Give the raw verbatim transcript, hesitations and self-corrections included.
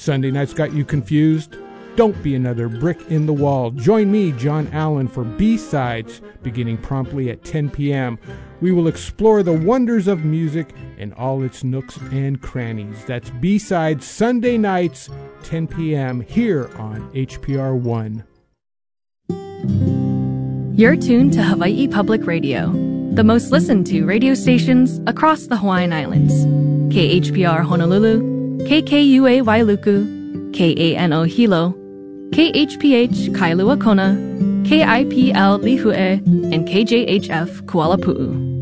Sunday nights got you confused? Don't be another brick in the wall. Join me, John Allen, for B-Sides, beginning promptly at ten p.m. We will explore the wonders of music and all its nooks and crannies. That's B-Sides, Sunday nights, ten p.m. here on H P R one. You're tuned to Hawaii Public Radio, the most listened to radio stations across the Hawaiian Islands. K H P R Honolulu, K K U A Wailuku, K A N O Hilo, K H P H Kailua Kona, K I P L Lihue, and K J H F Kuala Pu'u.